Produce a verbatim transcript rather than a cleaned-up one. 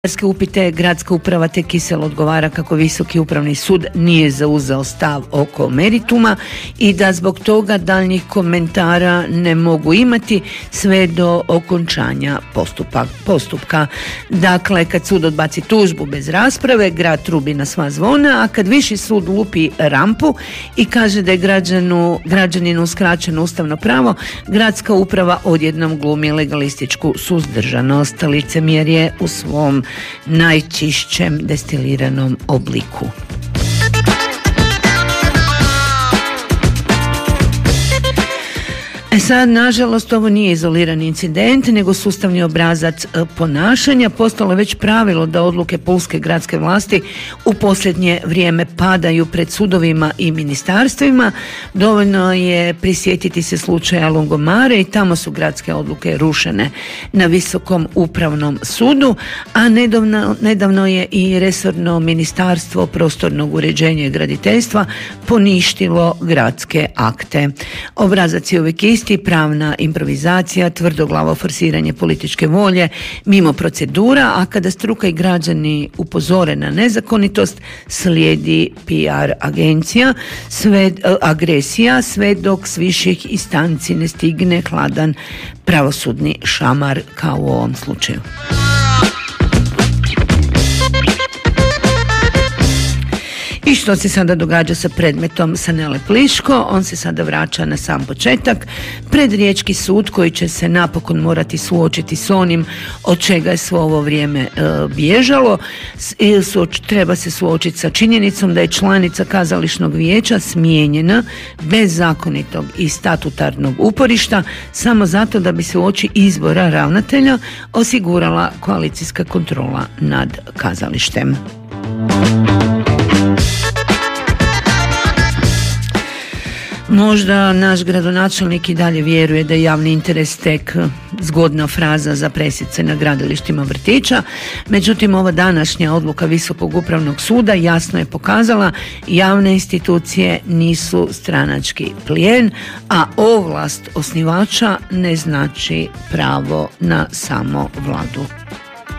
upite gradska uprava te kiselo odgovara kako Visoki upravni sud nije zauzeo stav oko merituma i da zbog toga daljnjih komentara ne mogu imati sve do okončanja postupak, postupka. Dakle, kad sud odbaci tužbu bez rasprave, grad trubi na sva zvona, a kad viši sud lupi rampu i kaže da je građanu, građaninu uskraćeno ustavno pravo, gradska uprava odjednom glumi legalističku suzdržanost. Licemjerje u svom najčišćem destiliranom obliku. E sad, nažalost, ovo nije izolirani incident, nego sustavni obrazac ponašanja. Postalo je već pravilo da odluke pulske gradske vlasti u posljednje vrijeme padaju pred sudovima i ministarstvima. Dovoljno je prisjetiti se slučaja Lungomare i tamo su gradske odluke rušene na Visokom upravnom sudu, a nedavno, nedavno je i resorno ministarstvo prostornog uređenja i graditeljstva poništilo gradske akte. Obrazac je uvijek isti, pravna improvizacija, tvrdoglavo forsiranje političke volje mimo procedura, a kada struka i građani upozore na nezakonitost, slijedi P R agencija, sve, agresija, sve dok s viših instanci ne stigne hladan pravosudni šamar kao u ovom slučaju. I što se sada događa sa predmetom Sanele Pliško? On se sada vraća na sam početak pred Riječki sud koji će se napokon morati suočiti s onim od čega je svo ovo vrijeme e, bježalo. E, suoč, treba se suočiti sa činjenicom da je članica kazališnog vijeća smijenjena bez zakonitog i statutarnog uporišta samo zato da bi se uoči izbora ravnatelja osigurala koalicijska kontrola nad kazalištem. Možda naš gradonačelnik i dalje vjeruje da je javni interes tek zgodna fraza za presice na gradilištima vrtića, međutim ova današnja odluka Visokog upravnog suda jasno je pokazala javne institucije nisu stranački plijen, a ovlast osnivača ne znači pravo na samovladu.